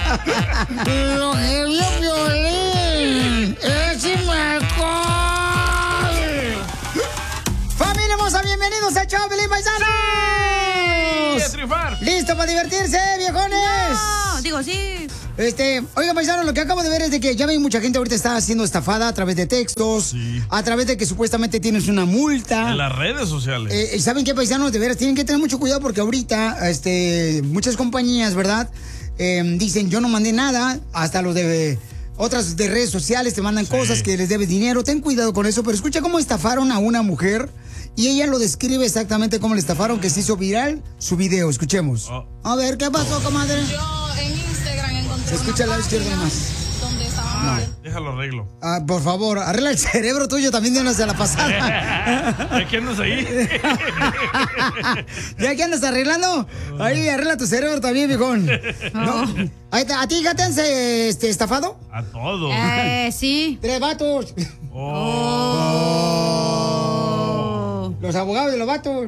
Lo que vio Piolín es alcohol. Familia hermosa, bienvenidos a Chau, Piolín, paisanos. ¡Sí, a triunfar! ¿Listo para divertirse, viejones? No, digo sí. Oiga, paisanos, lo que acabo de ver es de que ya ven, mucha gente ahorita está siendo estafada a través de textos, Sí. a través de que supuestamente tienes una multa. En las redes sociales. ¿Saben qué, paisanos? De veras, tienen que tener mucho cuidado porque ahorita muchas compañías, ¿verdad? Dicen, yo no mandé nada, hasta los de otras de redes sociales te mandan cosas que les debes dinero. Ten cuidado con eso, pero escucha cómo estafaron a una mujer y ella lo describe exactamente cómo le estafaron, que se hizo viral su video. Escuchemos. A ver, ¿qué pasó, comadre? Yo en Instagram encontré Se escucha al lado izquierdo nomás. donde estaban Déjalo arreglo. Por favor, arregla el cerebro tuyo también de una de la pasada. ¿De qué andas ahí? ¿Ya que andas arreglando? Ahí, arregla tu cerebro también, viejón. No. Ahí está. ¿A ti ya te han estafado? A todos. Sí. 3 vatos. Los abogados de los vatos.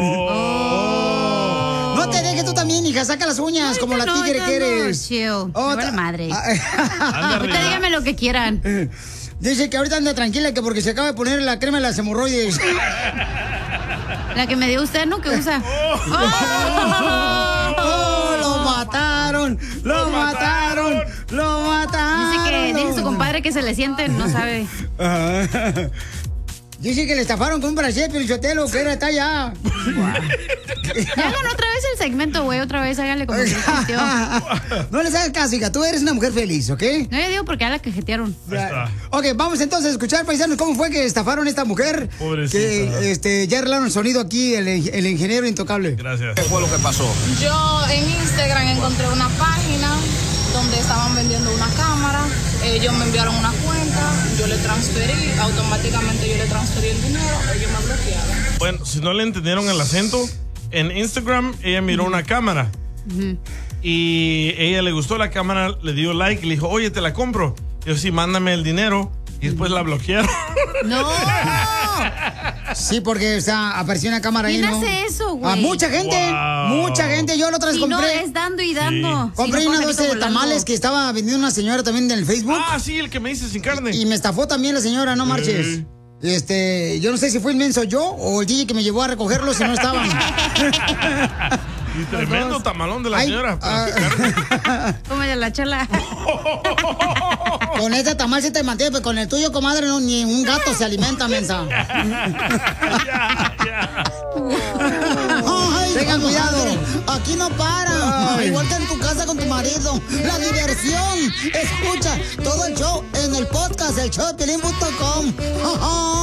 No te dejes tú también, hija. Saca las uñas como la tigre que eres. Chill. Me vale madre. Anda Ahorita arriba. dígame lo que quieran. Dice que ahorita anda tranquila que porque se acaba de poner la crema de las hemorroides. La que me dio usted, ¿no? Que usa. ¡Oh! ¡Lo mataron! ¡Lo mataron! ¡Lo mataron! Dice su compadre que se le sienten, no sabe. Dice que le estafaron con un brasier, pero el chotelo, que era talla. Ya hagan otra vez el segmento, güey. Otra vez háganle como que existió. No les hagas caso, hija. Tú eres una mujer feliz, ¿ok? No, yo digo porque ya la cajetearon. Ok, vamos entonces a escuchar, paisanos, cómo fue que estafaron a esta mujer. Pobrecita. Que ya arreglaron el sonido aquí, el ingeniero intocable. Gracias. ¿Qué fue lo que pasó? Yo en Instagram encontré una página donde estaban vendiendo una cámara. Ellos me enviaron una cuenta, yo le transferí, automáticamente yo le transferí el dinero, ellos me bloquearon. Bueno, si no le entendieron el acento, en Instagram ella miró una cámara. Y ella le gustó la cámara, le dio like y le dijo, oye, te la compro. Yo sí, mándame el dinero. Y después la bloquearon. ¡No! Sí, porque apareció una cámara ahí, ¿Quién ¿no? hace eso, güey? A mucha gente, mucha gente. Yo la otra vez Si compré. no, es dando y dando. Compré Si no, una pon doce de volando. tamales que estaba vendiendo una señora también en el Facebook. Ah, sí, el que me dice sin carne. Y me estafó también la señora, no marches. Yo no sé si fue inmenso yo o el DJ que me llevó a recogerlos si no estaban. Y tremendo tamalón de la Ay, señora. Como de la chela. Con este tamal sí te mantiene, pero con el tuyo, comadre, no, ni un gato se alimenta, mensa. Ay, tengan cuidado, aquí no para. Igual que en tu casa con tu marido. La diversión. Escucha todo el show en el podcast, el showdepiolín.com.